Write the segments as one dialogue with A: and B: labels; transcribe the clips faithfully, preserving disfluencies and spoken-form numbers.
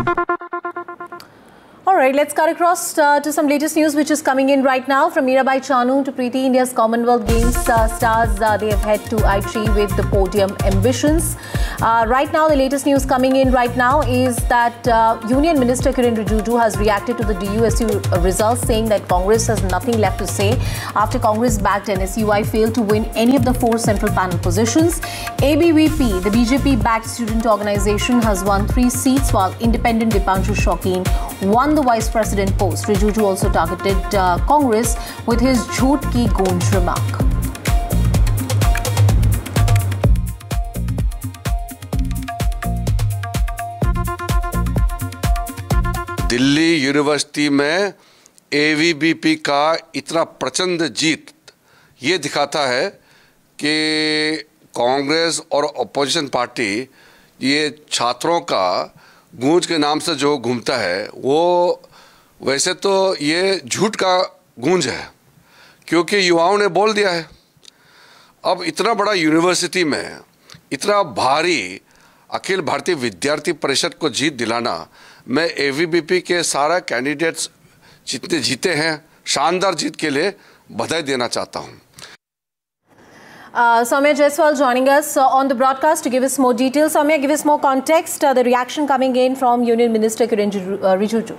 A: All right, let's cut across uh, to some latest news which is coming in right now. From Mirabai Chanu to Preeti, India's Commonwealth Games uh, stars, uh, they have head to Aichi with the podium ambitions. Uh, right now, the latest news coming in right now is that uh, Union Minister Kiren Rijiju has reacted to the D U S U results, saying that Congress has nothing left to say after Congress-backed N S U I failed to win any of the four central panel positions. A B V P, the B J P-backed student organization, has won three seats, while independent Dipanshu Shaukin won the vice president post. Rijiju also targeted uh, Congress with his "jhoot ki goonj" remark.
B: Delhi university में A V B P का इतना प्रचंड जीत ये दिखाता है कि कांग्रेस और opposition party ये छात्रों का गूंज के नाम से जो घूमता है वो वैसे तो ये झूठ का गूंज है, क्योंकि युवाओं ने बोल दिया है। अब इतना बड़ा यूनिवर्सिटी में इतना भारी अखिल भारतीय विद्यार्थी परिषद को जीत दिलाना, मैं ए वी बी पी के सारा कैंडिडेट्स जितने जीते हैं शानदार जीत के लिए बधाई देना चाहता हूँ।
A: Uh, Soumya Jaiswal joining us uh, on the broadcast to give us more details. Soumya, give us more context. Uh, the reaction coming in from Union Minister Kiren Rijiju.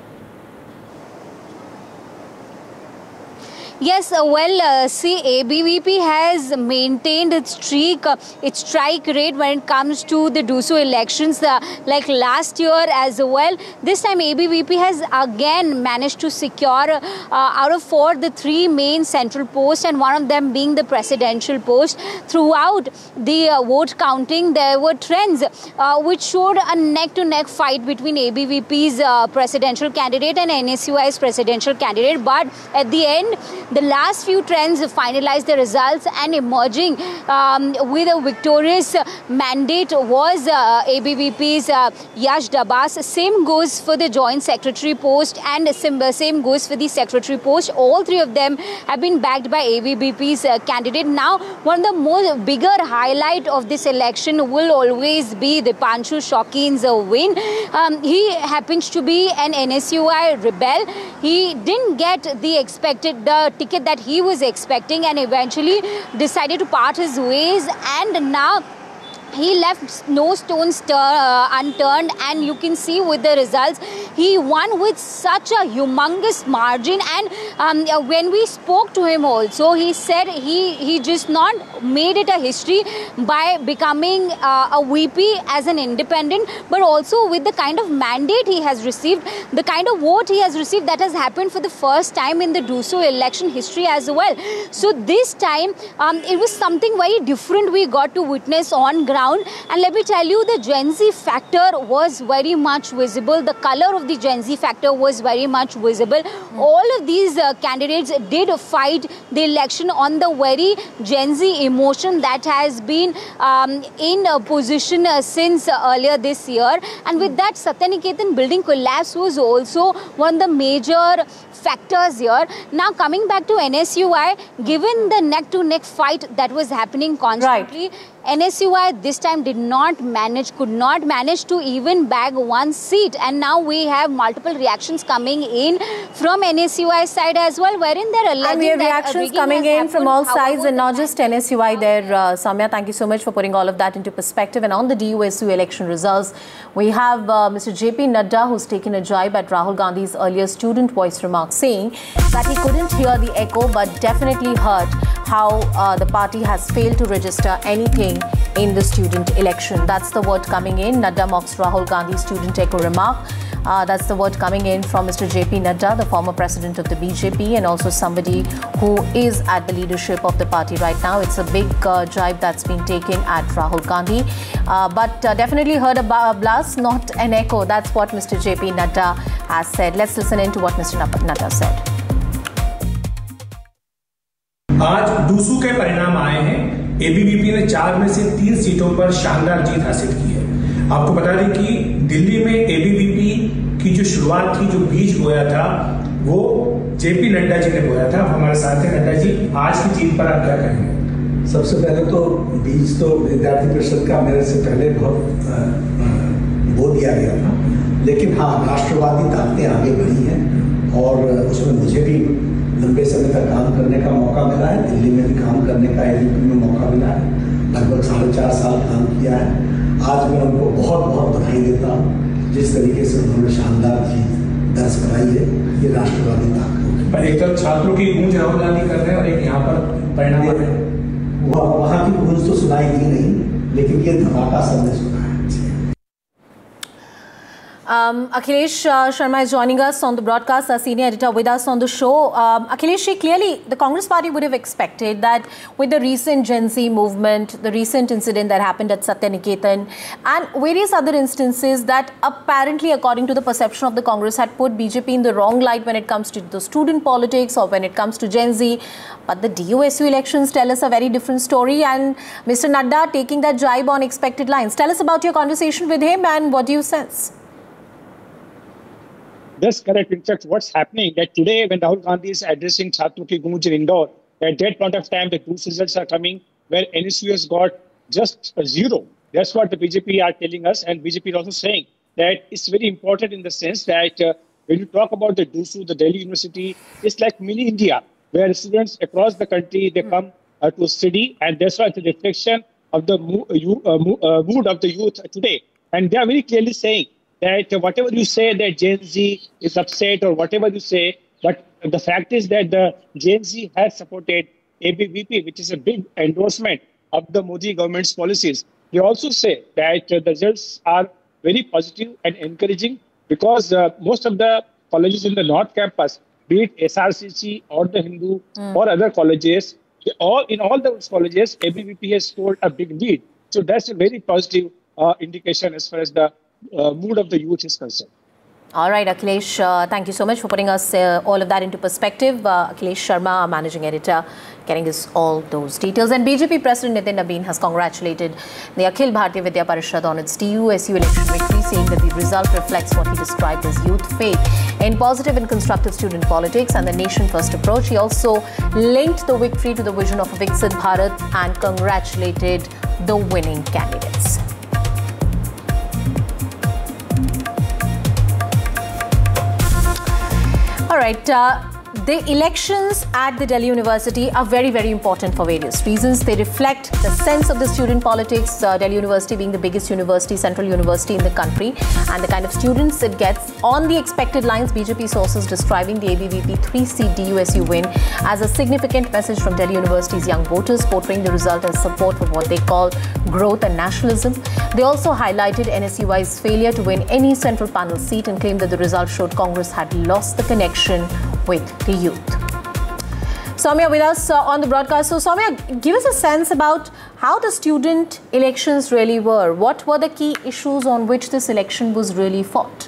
C: Yes, uh, well, uh, see, A B V P has maintained its streak, uh, its strike rate when it comes to the D U S U elections, uh, like last year as well. This time, A B V P has again managed to secure uh, out of four the three main central posts, and one of them being the presidential post. Throughout the uh, vote counting, there were trends uh, which showed a neck-to-neck fight between A B V P's uh, presidential candidate and N S U I's presidential candidate. But at the end, the last few trends finalized the results, and emerging um, with a victorious mandate was uh, A B V P's uh, Yash Dabas. Same goes for the joint secretary post, and same goes for the secretary post. All three of them have been backed by A B V P's uh, candidate. Now, one of the most bigger highlight of this election will always be Dipanshu Shaukin's uh, win. Um, he happens to be an N S U I rebel. He didn't get the expected the ticket that he was expecting, and eventually decided to part his ways, and now he left no stones uh, unturned, and you can see with the results he won with such a humongous margin. And um, when we spoke to him also, he said he he just not made it a history by becoming uh, a V P as an independent, but also with the kind of mandate he has received, the kind of vote he has received, that has happened for the first time in the D U S U election history as well. So this time um, it was something very different we got to witness on ground. And let me tell you, the Gen Z factor was very much visible. The color of the Gen Z factor was very much visible. Mm. All of these uh, candidates did fight the election on the very Gen Z emotion that has been um, in a position uh, since uh, earlier this year. And with that, Satyaniketan building collapse was also one of the major factors here. Now, coming back to N S U I, given the neck-to-neck fight that was happening constantly, right, N S U I this time did not manage, could not manage to even bag one seat. And now we have multiple reactions coming in from N S U I side as well, wherein they're alleging
A: and we have
C: that
A: reactions coming in from all sides, and not just N S U I there. Uh, Soumya, thank you so much for putting all of that into perspective. And on the D U S U election results, we have uh, Mister J P Nadda, who's taken a jibe at Rahul Gandhi's earlier student voice remark, saying that he couldn't hear the echo, but definitely heard how uh, the party has failed to register anything in the student election. That's the word coming in. Nadda mocks Rahul Gandhi's student echo remark. Uh, that's the word coming in from Mister J P Nadda, the former president of the B J P, and also somebody who is at the leadership of the party right now. It's a big uh, jibe that's been taken at Rahul Gandhi. Uh, but uh, definitely heard a blast, not an echo. That's what Mister J P Nadda has said. Let's listen in to what Mister Nadda said.
D: आज D U S U के परिणाम आए हैं। A B V P ने चार में से तीन सीटों पर शानदार जीत हासिल की है। आपको बता दें कि दिल्ली में A B V P की जो शुरुआत थी, जो बीज बोया था, वो जे पी नड्डा जी ने बोया था। हमारे साथ हैं नड्डा जी, आज की जीत पर आप क्या कहेंगे?
E: सबसे पहले तो बीज तो विद्यार्थी परिषद का मेरे से पहले बहुत बो दिया गया था, लेकिन लेकिन हाँ, राष्ट्रवादी ताकतें आगे बढ़ी हैं और उसमें मुझे भी लंबे समय तक काम करने का मौका मिला है। दिल्ली में भी काम करने का एबीवीपी में मौका मिला है, लगभग साढ़े चार साल काम किया है। आज मैं उनको बहुत बहुत बधाई देता हूँ, जिस तरीके से उन्होंने शानदार जीत दर्ज कराई है। ये राष्ट्रवादी ताकत
D: पर एक तरफ छात्रों की गूंज राहुल गांधी कर रहे हैं और एक यहाँ पर परिणाम है,
E: वहाँ की गूंज तो सुनाई दी नहीं, लेकिन ये धमाका सबने सुना है।
A: Um, Akhilesh uh, Sharma is joining us on the broadcast, our senior editor with us on the show. Um, Akhilesh, clearly the Congress party would have expected that with the recent Gen Z movement, the recent incident that happened at Satya Niketan and various other instances that apparently, according to the perception of the Congress, had put B J P in the wrong light when it comes to the student politics or when it comes to Gen Z. But the D U S U elections tell us a very different story, and Mister Nadda taking that jibe on expected lines. Tell us about your conversation with him and what do you sense?
F: That's correct. In fact, what's happening that today when Rahul Gandhi is addressing Chhatro Ki Goonj in Indore, at that point of time, the two results are coming where N S U has got just a zero. That's what the B J P are telling us. And B J P is also saying that it's very important in the sense that uh, when you talk about the D U S U, the Delhi University, it's like mini India, where students across the country, they come uh, to study. And that's why it's a reflection of the mo you, uh, mo uh, mood of the youth today. And they are very clearly saying that whatever you say that Gen Z is upset or whatever you say, but the fact is that the Gen Z has supported A B V P, which is a big endorsement of the Modi government's policies. They also say that the results are very positive and encouraging because uh, most of the colleges in the North Campus, be it S R C C or the Hindu mm. or other colleges, all in all those colleges, A B V P has scored a big lead. So that's a very positive uh, indication as far as the Uh, mood of the youth is concerned.
A: All right, Akhilesh, uh, thank you so much for putting us uh, all of that into perspective. Uh, Akhilesh Sharma, our managing editor, getting us all those details. And B J P President Nitin Nabin has congratulated the Akhil Bharatiya Vidya Parishad on its D U S U election victory, saying that the result reflects what he described as youth faith in positive and constructive student politics and the nation-first approach. He also linked the victory to the vision of a Viksit Bharat and congratulated the winning candidates. All right, uh, the elections at the Delhi University are very, very important for various reasons. They reflect the sense of the student politics, uh, Delhi University being the biggest university, central university in the country, and the kind of students it gets. On the expected lines, B J P sources describing the A B V P three-seat D U S U win as a significant message from Delhi University's young voters, portraying the result as support for what they call growth and nationalism. They also highlighted N S U I's failure to win any central panel seat and claimed that the result showed Congress had lost the connection with the youth. Soumya with us uh, on the broadcast. So Soumya, give us a sense about how the student elections really were. What were the key issues on which this election was really fought?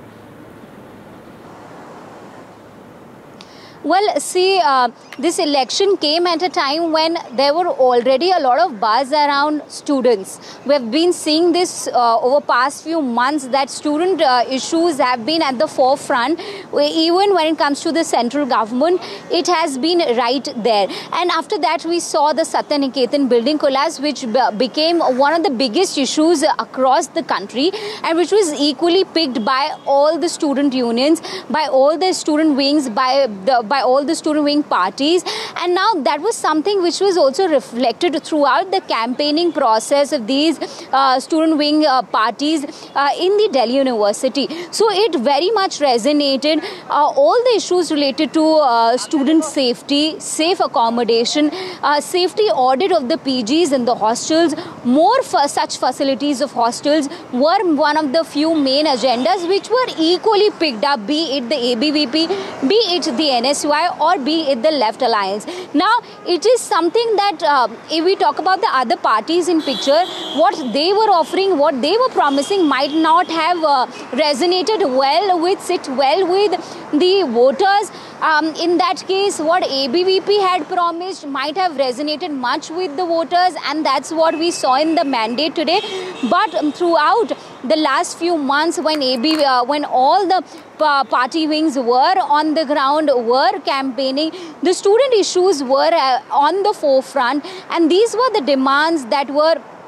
C: Well, see, uh, this election came at a time when there were already a lot of buzz around students. We have been seeing this uh, over past few months that student uh, issues have been at the forefront. Even when it comes to the central government, it has been right there. And after that, we saw the Satya Niketan building collapse, which became one of the biggest issues across the country and which was equally picked by all the student unions, by all the student wings, by the by all the student wing parties. And now that was something which was also reflected throughout the campaigning process of these uh, student wing uh, parties uh, in the Delhi University. So it very much resonated. Uh, all the issues related to uh, student safety, safe accommodation, uh, safety audit of the P Gs and the hostels, more for such facilities of hostels were one of the few main agendas which were equally picked up, be it the A B V P, be it the N S U I or be it the Left Alliance. Now, it is something that uh, if we talk about the other parties in picture, what they were offering, what they were promising might not have uh, resonated well with, sit well with the voters. Um, in that case, what A B V P had promised might have resonated much with the voters, and that's what we saw in the mandate today. But um, throughout the last few months, when A B, uh, when all the uh, party wings were on the ground, were campaigning, the student issues were uh, on the forefront, and these were the demands that were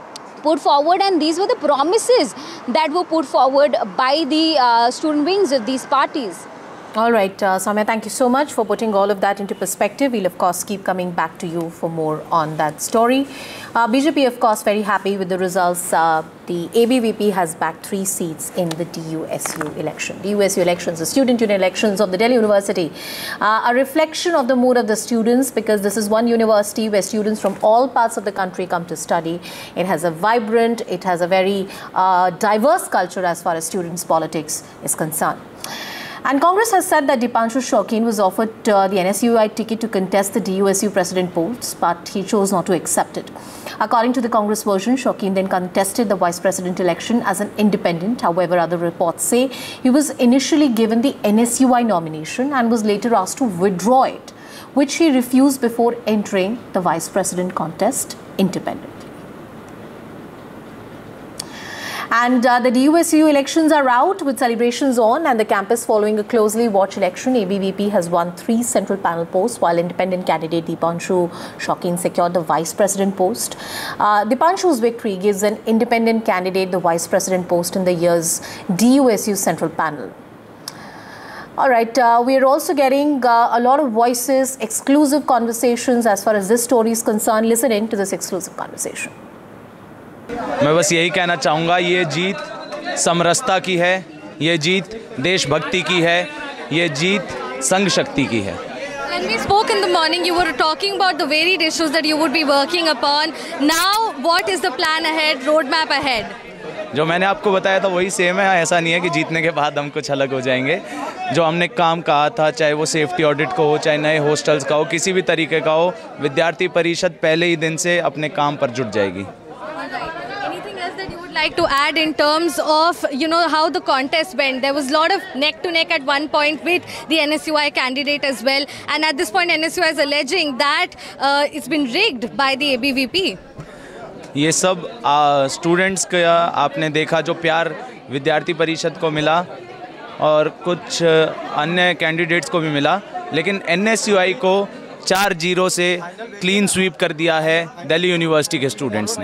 C: put forward, and these were the promises that were put forward by the uh, student wings of these parties.
A: All right, uh, Soumya, thank you so much for putting all of that into perspective. We'll, of course, keep coming back to you for more on that story. Uh, B J P, of course, very happy with the results. Uh, the A B V P has backed three seats in the D U S U election. D U S U elections, the student union elections of the Delhi University, uh, a reflection of the mood of the students, because this is one university where students from all parts of the country come to study. It has a vibrant, it has a very uh, diverse culture as far as students' politics is concerned. And Congress has said that Dipanshu Shaukin was offered uh, the N S U I ticket to contest the D U S U president post, but he chose not to accept it. According to the Congress version, Shaukin then contested the vice president election as an independent. However, other reports say he was initially given the N S U I nomination and was later asked to withdraw it, which he refused before entering the vice president contest independent. And uh, the D U S U elections are out with celebrations on, and the campus following a closely watched election. A B V P has won three central panel posts, while independent candidate Dipanshu Shaukin secured the vice president post. Uh, Dipanshu's victory gives an independent candidate the vice president post in the year's D U S U central panel. All right, uh, we are also getting uh, a lot of voices, exclusive conversations as far as this story is concerned. Listen in to this exclusive conversation.
G: मैं बस यही कहना चाहूँगा, ये जीत समरसता की है, ये जीत देशभक्ति की है, ये जीत संघ शक्ति की है.
H: When we spoke in the morning, you were talking about the varied issues that you would be working upon. Now, what is the plan ahead, roadmap ahead?
G: जो मैंने आपको बताया था वही सेम है. ऐसा नहीं है कि जीतने के बाद हम कुछ अलग हो जाएंगे. जो हमने काम कहा था, चाहे वो सेफ्टी ऑडिट को हो, चाहे नए हॉस्टल्स का हो, किसी भी तरीके का हो, विद्यार्थी परिषद पहले ही दिन से अपने काम पर जुट जाएगी.
H: Like to add in terms of, you know, how the contest went. There was a lot of neck to neck at one point with the N S U I candidate as well, and at this point N S U I is alleging that uh, it's been rigged by the A B V P.
G: ये सब students का आपने देखा, जो प्यार विद्यार्थी परिषद को मिला और कुछ अन्य कैंडिडेट्स को भी मिला, लेकिन N S U I को चार जीरो से क्लीन स्वीप कर दिया है दिल्ली यूनिवर्सिटी के स्टूडेंट्स ने.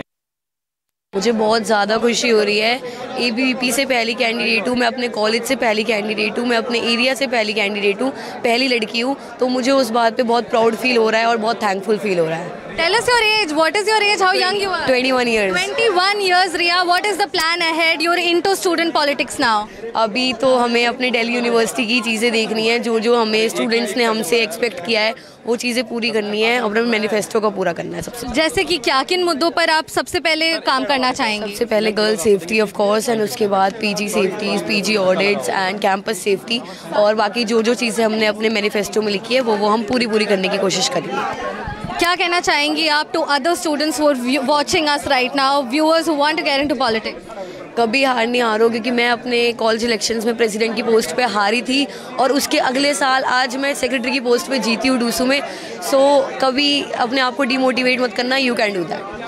I: मुझे बहुत ज़्यादा खुशी हो रही है. ए बी वी पी से पहली कैंडिडेट हूँ मैं, अपने कॉलेज से पहली कैंडिडेट हूँ मैं, अपने एरिया से पहली कैंडिडेट हूँ, पहली लड़की हूँ, तो मुझे उस बात पे बहुत प्राउड फील हो रहा है और बहुत थैंकफुल फील हो रहा है.
H: Tell us your age. What is your age? How young you are?
I: twenty-one years.
H: twenty-one years, Riya. What is the plan ahead? You're into student politics now.
I: अभी तो हमें अपने दिल्ली यूनिवर्सिटी की चीज़ें देखनी है, जो जो हमें स्टूडेंट्स ने हमसे एक्सपेक्ट किया है वो चीज़ें पूरी करनी है और अपने मैनिफेस्टो का पूरा करना है. सबसे
H: जैसे कि क्या किन मुद्दों पर आप सबसे पहले काम करना चाहेंगे?
I: सबसे पहले girl safety of course, and उसके बाद PG safeties, PG audits and campus safety, और बाकी जो जो चीज़ें हमने अपने मैनिफेस्टो में लिखी है वो वो हम पूरी पूरी करने की कोशिश करेंगे.
H: क्या कहना चाहेंगी आप to other students who are watching us right now, viewers who want to get into politics?
I: कभी हार नहीं हारो, क्योंकि मैं अपने कॉलेज इलेक्शंस में प्रेसिडेंट की पोस्ट पे हारी थी और उसके अगले साल आज मैं सेक्रेटरी की पोस्ट पे जीती हूँ डूसू में. सो कभी अपने आप को डिमोटिवेट मत करना, you can do that.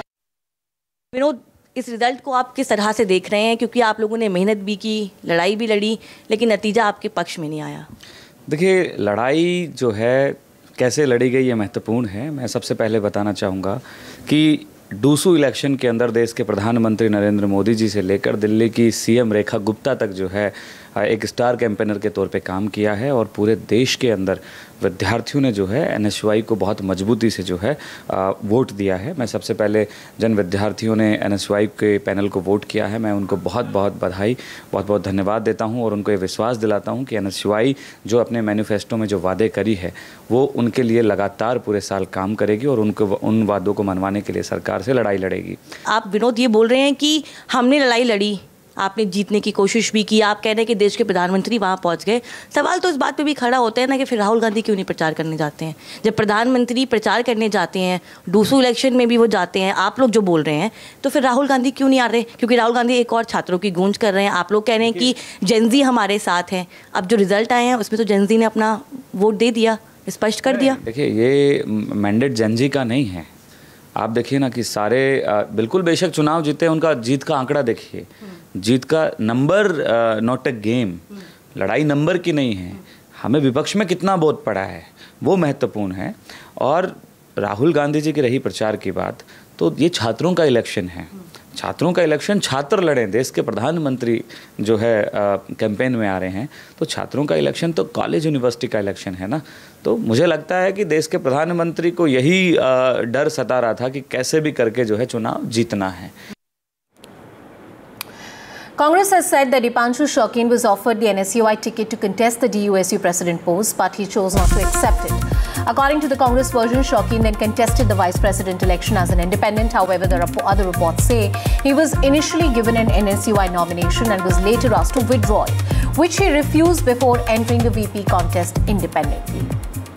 J: Vinod, इस रिज़ल्ट को आप किस तरह से देख रहे हैं, क्योंकि आप लोगों ने मेहनत भी की, लड़ाई भी लड़ी, लेकिन नतीजा आपके पक्ष में नहीं आया?
K: देखिए, लड़ाई जो है कैसे लड़ी गई ये महत्वपूर्ण है. मैं सबसे पहले बताना चाहूँगा कि डूसू इलेक्शन के अंदर देश के प्रधानमंत्री नरेंद्र मोदी जी से लेकर दिल्ली की सीएम रेखा गुप्ता तक जो है एक स्टार कैंपेनर के तौर पे काम किया है, और पूरे देश के अंदर विद्यार्थियों ने जो है एन एस यू आई को बहुत मजबूती से जो है आ, वोट दिया है. मैं सबसे पहले जन विद्यार्थियों ने एन एस यू आई के पैनल को वोट किया है, मैं उनको बहुत बहुत बधाई, बहुत बहुत धन्यवाद देता हूं और उनको ये विश्वास दिलाता हूं कि एन एस यू आई जो अपने मैनिफेस्टो में जो वादे करी है वो उनके लिए लगातार पूरे साल काम करेगी और उनको उन वादों को मनवाने के लिए सरकार से लड़ाई लड़ेगी.
J: आप विनोद ये बोल रहे हैं कि हमने लड़ाई लड़ी, आपने जीतने की कोशिश भी की, आप कह रहे हैं कि देश के प्रधानमंत्री वहाँ पहुँच गए. सवाल तो इस बात पे भी खड़ा होता है ना कि फिर राहुल गांधी क्यों नहीं प्रचार करने जाते हैं? जब प्रधानमंत्री प्रचार करने जाते हैं, डूसू इलेक्शन में भी वो जाते हैं, आप लोग जो बोल रहे हैं, तो फिर राहुल गांधी क्यों नहीं आ रहे? क्योंकि राहुल गांधी एक और छात्रों की गूंज कर रहे हैं. आप लोग कह रहे हैं कि जेनजी हमारे साथ हैं. अब जो रिजल्ट आए हैं उसमें तो जेनजी ने अपना वोट दे दिया, स्पष्ट कर दिया.
K: देखिए, ये मैंडेट जेनजी का नहीं है. आप देखिए ना कि सारे बिल्कुल बेशक चुनाव जीते, उनका जीत का आंकड़ा देखिए, जीत का नंबर नॉट अ गेम. लड़ाई नंबर की नहीं है, हमें विपक्ष में कितना वोट पड़ा है वो महत्वपूर्ण है. और राहुल गांधी जी की रही प्रचार की बात, तो ये छात्रों का इलेक्शन है. छात्रों का इलेक्शन छात्र लड़ें, देश के प्रधानमंत्री जो है कैंपेन में आ रहे हैं, तो छात्रों का इलेक्शन तो कॉलेज यूनिवर्सिटी का इलेक्शन है ना। तो मुझे लगता है कि देश के प्रधानमंत्री को यही आ, डर सता रहा था कि कैसे भी करके जो है चुनाव जीतना है।
A: Congress has said that Dipanshu Shaukin was offered the N S U I ticket to contest the D U S U president post, but he chose not to accept it. According to the Congress version, Shaukin then contested the vice president election as an independent. However, the other reports say he was initially given an N S U I nomination and was later asked to withdraw it, which he refused before entering the V P contest independently.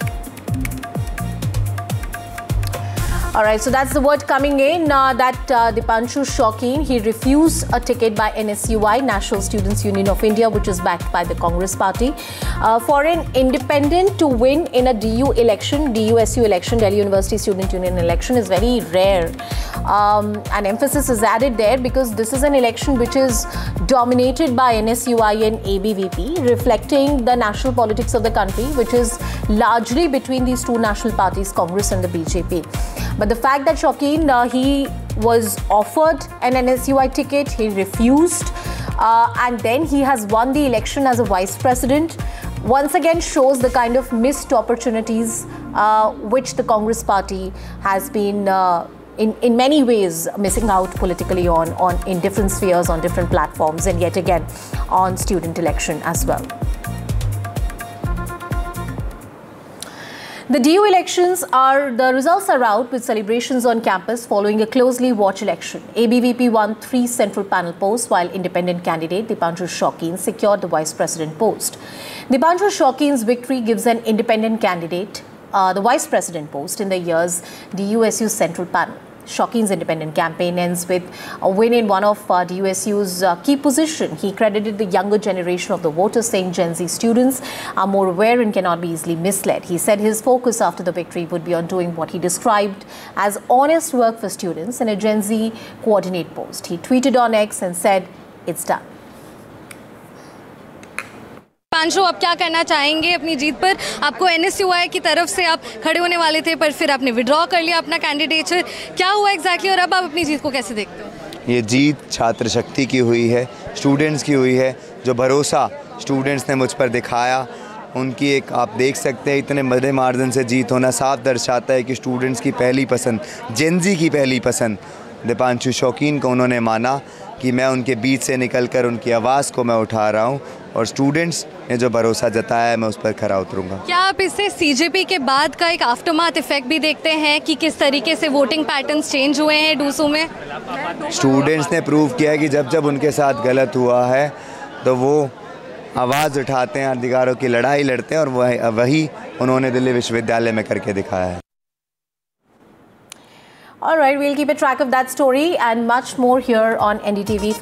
A: All right, so that's the word coming in uh, that uh, Dipanshu Shaukin, he refused a ticket by N S U I, National Students Union of India, which is backed by the Congress party. Uh, for an independent to win in a D U election, D U S U election, Delhi University Student Union election is very rare. Um, and emphasis is added there because this is an election which is dominated by N S U I and A B V P, reflecting the national politics of the country, which is largely between these two national parties, Congress and the B J P. But the fact that Shaukin, uh, he was offered an N S U I ticket, he refused, uh, and then he has won the election as a vice president, once again shows the kind of missed opportunities uh, which the Congress party has been uh, in, in many ways missing out politically on, on in different spheres, on different platforms, and yet again on student election as well. The D U elections are, the results are out with celebrations on campus following a closely watched election. A B V P won three central panel posts while independent candidate Dipanshu Shaukin secured the vice president post. Dipanshu Shaukin's victory gives an independent candidate uh, the vice president post in the year's D U S U central panel. Shaukin's independent campaign ends with a win in one of uh, D U S U's uh, key position. He credited the younger generation of the voters, saying Gen Z students are more aware and cannot be easily misled. He said his focus after the victory would be on doing what he described as honest work for students in a Gen Z coordinate post. He tweeted on X and said, "It's done."
H: पांचो, आप क्या कहना चाहेंगे अपनी जीत पर? आपको N S U आई की तरफ से आप खड़े होने वाले थे, पर फिर आपने विड्रॉ कर लिया अपना कैंडिडेचर, क्या हुआ एग्जैक्टली और अब आप अपनी जीत को कैसे देखते हो?
L: ये जीत छात्र शक्ति की हुई है, स्टूडेंट्स की हुई है। जो भरोसा स्टूडेंट्स ने मुझ पर दिखाया, उनकी एक आप देख सकते हैं इतने बड़े मार्जिन से जीत होना साफ दर्शाता है कि स्टूडेंट्स की पहली पसंद, जेनजी की पहली पसंद दीपांशु शौकीन को उन्होंने माना कि मैं उनके बीच से निकलकर उनकी आवाज़ को मैं उठा रहा हूं, और स्टूडेंट्स ने जो भरोसा जताया है मैं उस पर खरा उतरूंगा।
H: क्या आप इससे सीजेपी के बाद का एक आफ्टरमाथ इफेक्ट भी देखते हैं कि किस तरीके से वोटिंग पैटर्न्स चेंज हुए हैं डूसू में?
L: स्टूडेंट्स ने प्रूव किया है कि जब जब उनके साथ गलत हुआ है तो वो आवाज़ उठाते हैं, अधिकारों की लड़ाई लड़ते हैं, और वही वही उन्होंने दिल्ली विश्वविद्यालय में करके दिखाया है।
A: All right, we'll keep a track of that story and much more here on N D T V.